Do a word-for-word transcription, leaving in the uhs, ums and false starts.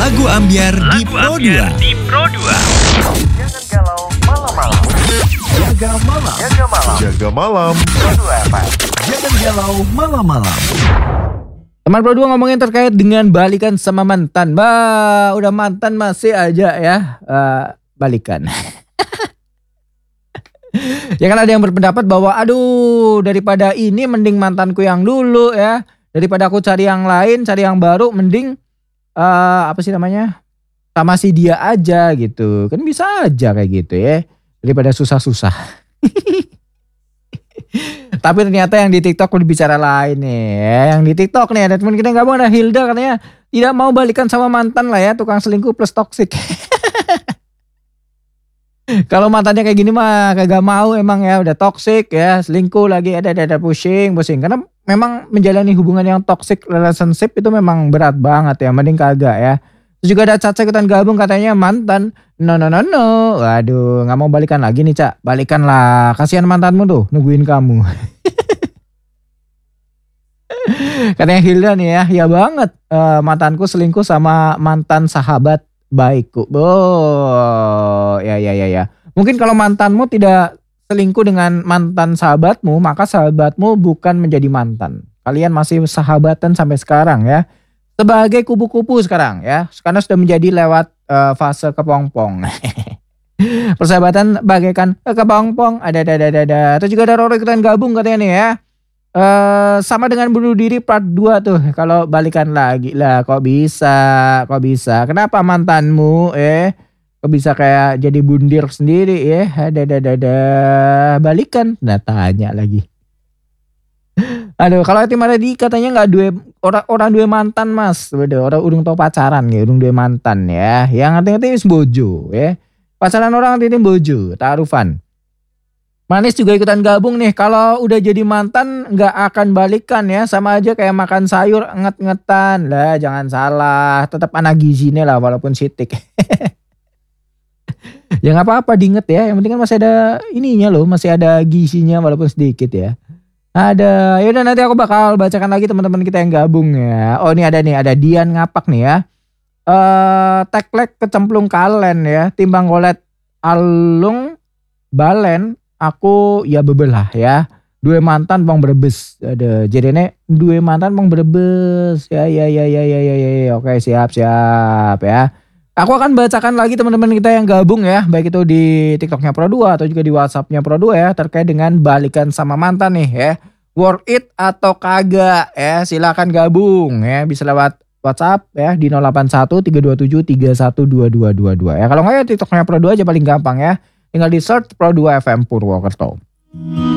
Lagu Ambyar di Pro dua. Di Pro dua. Jangan galau malam-malam. Jaga malam. Jaga malam. Jaga malam. Pro dua F M. Jangan galau malam-malam. Teman Pro dua ngomongin terkait dengan balikan sama mantan. Bah, udah mantan masih aja ya uh, balikan. Ya kan ada yang berpendapat bahwa aduh daripada ini mending mantanku yang dulu ya. Daripada aku cari yang lain, cari yang baru mending uh, apa sih namanya? Sama si dia aja gitu. Kan bisa aja kayak gitu ya. Daripada susah-susah. Tapi ternyata yang di TikTok berbicara lain nih ya. Yang di TikTok nih ada teman kita yang gabung, ada Hilda katanya tidak mau balikan sama mantan lah ya, tukang selingkuh plus toksik. Kalau mantannya kayak gini mah kagak mau emang ya, udah toksik ya, selingkuh lagi, ada ada pusing pusing karena memang menjalani hubungan yang toxic relationship itu memang berat banget ya, mending kagak ya. Terus juga ada Caca ikutan gabung katanya mantan, no no no no, waduh nggak mau balikan lagi nih Cak, balikan lah, kasihan mantanmu tuh nungguin kamu. Katanya Hilda nih ya, ya banget uh, mantanku selingkuh sama mantan sahabat baikku. Oh, ya ya ya ya. Mungkin kalau mantanmu tidak selingkuh dengan mantan sahabatmu, maka sahabatmu bukan menjadi mantan. Kalian masih sahabatan sampai sekarang ya. Sebagai kupu-kupu sekarang ya. Karena sudah menjadi lewat uh, fase kepompong. Persahabatan bagaikan uh, kepompong. Ada ada ada ada. Terus juga ada Roro ikutan gabung katanya nih ya. Uh, sama dengan bunuh diri part dua tuh, kalau balikan lagi lah kok bisa, kok bisa, kenapa mantanmu eh kok bisa kayak jadi bundir sendiri ya, ada ada ada balikan, nah tanya lagi. Aduh, kalau tim ada di katanya nggak dua orang orang dua mantan mas, beda orang udung tau pacaran ya, udung dua mantan ya, yang ngerti-ngerti is bojo ya, pacaran orang ngerti bojo, taarufan. Manis juga ikutan gabung nih. Kalau udah jadi mantan gak akan balikan ya. Sama aja kayak makan sayur nget-ngetan. Lah jangan salah. Tetap anak gizinya lah walaupun sitik. Ya gak apa-apa diinget ya. Yang penting kan masih ada ininya loh. Masih ada gizinya walaupun sedikit ya. Ada. Yaudah nanti aku bakal bacakan lagi teman-teman kita yang gabung ya. Oh ini ada nih. Ada Dian ngapak nih ya. Uh, teklek kecemplung kalen ya. Timbang golet alung balen. Aku ya bebelah ya. Dua mantan bang berebes. Ada jadinya dua mantan bang berebes. Ya ya ya ya ya ya ya. Oke siap siap ya. Aku akan bacakan lagi teman-teman kita yang gabung ya. Baik itu di TikToknya Pro dua atau juga di WhatsAppnya Pro dua ya. Terkait dengan balikan sama mantan nih ya. Worth it atau kagak ya. Silakan gabung ya. Bisa lewat WhatsApp ya di nol delapan satu tiga dua tujuh tiga satu dua dua dua dua ya. Kalau enggak ya TikToknya Pro dua aja paling gampang ya. Tinggal di search Pro dua F M Purwokerto.